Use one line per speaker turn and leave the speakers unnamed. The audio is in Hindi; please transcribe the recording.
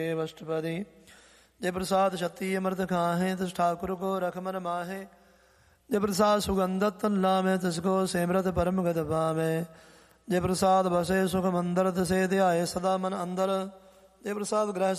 अष्टपदी। जय प्रसाद छत्ती अमृत खाहे तिस ठाकुर को रख मन माहे। जय प्रसाद सुगंधत लामे तिसको सेमरत परम गत पामे। जय प्रसाद बसे सुख मंदर तिसे ध्याये सदा मन अंदर। जय प्रसाद ग्रह